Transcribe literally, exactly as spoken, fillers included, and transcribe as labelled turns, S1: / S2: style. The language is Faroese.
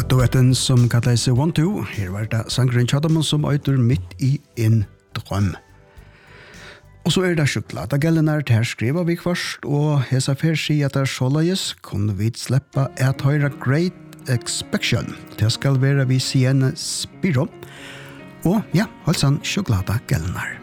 S1: Du vet den som kallar sig One Two. Her var det sangren Chadamon som øyter midt i en drøm. Og så er det sjokolade gellene her skriver vi først, og hesa fer sier at det er såleis kunne vi slippe at høyre Great Expectation. Det skal være vi Sienne Spiro. Og ja, altså sjokolade gellene her.